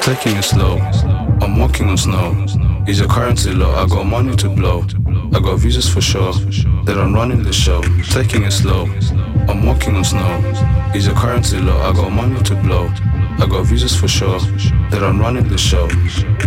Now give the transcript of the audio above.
taking it slow. I'm walking on snow. Is your currency low? I got money to blow. I got visas for sure. That I'm running the show. Taking it slow. I'm walking on snow. Is your currency low? I got money to blow. I got visas for sure. That I'm running the show.